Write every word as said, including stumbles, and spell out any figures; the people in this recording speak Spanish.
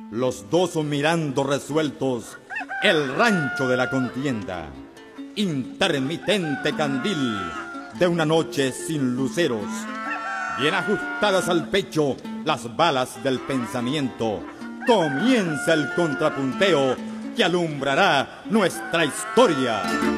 los dos mirando resueltos el rancho de la contienda, intermitente candil de una noche sin luceros, bien ajustadas al pecho las balas del pensamiento. Comienza el contrapunteo que alumbrará nuestra historia.